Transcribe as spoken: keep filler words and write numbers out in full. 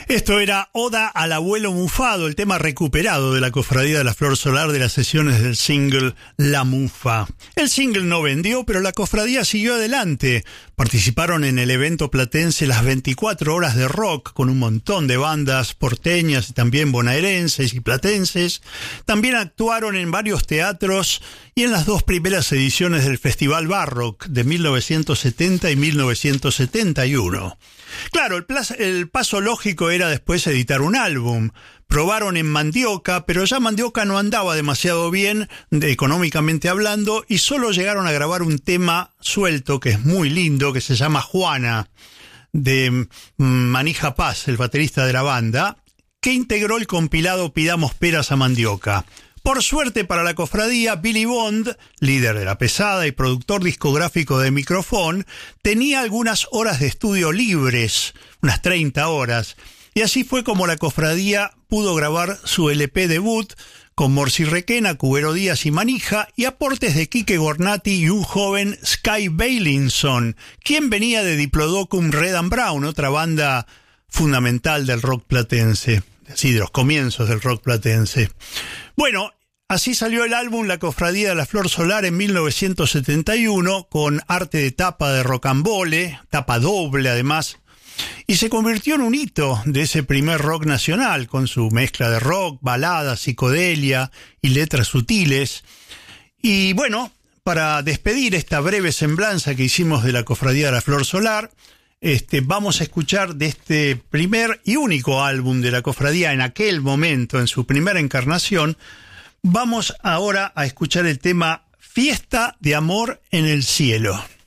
Esto era Oda al Abuelo Mufado, el tema recuperado de la Cofradía de la Flor Solar de las sesiones del single La Mufa. El single no vendió, pero la cofradía siguió adelante. Participaron en el evento platense Las veinticuatro Horas de Rock, con un montón de bandas porteñas y también bonaerenses y platenses. También actuaron en varios teatros y en las dos primeras ediciones del Festival Barrock de mil novecientos setenta y mil novecientos setenta y uno. Claro, el, plazo, el paso lógico era después editar un álbum. Probaron en Mandioca, pero ya Mandioca no andaba demasiado bien, de, económicamente hablando, y solo llegaron a grabar un tema suelto, que es muy lindo, que se llama Juana, de Manija Paz, el baterista de la banda, que integró el compilado Pidamos Peras a Mandioca. Por suerte para la cofradía, Billy Bond, líder de La Pesada y productor discográfico de Microfón, tenía algunas horas de estudio libres, unas treinta horas, y así fue como la cofradía pudo grabar su L P debut con Morsi Requena, Cubero Díaz y Manija, y aportes de Quique Gornati y un joven Sky Bailinson, quien venía de Diplodocum Red and Brown, otra banda fundamental del rock platense, así de los comienzos del rock platense. Bueno, así salió el álbum La Cofradía de la Flor Solar en mil novecientos setenta y uno, con arte de tapa de rocambole, tapa doble además, y se convirtió en un hito de ese primer rock nacional, con su mezcla de rock, baladas, psicodelia y letras sutiles. Y bueno, para despedir esta breve semblanza que hicimos de La Cofradía de la Flor Solar, Este, vamos a escuchar de este primer y único álbum de la cofradía en aquel momento, en su primera encarnación. Vamos ahora a escuchar el tema Fiesta de Amor en el Cielo.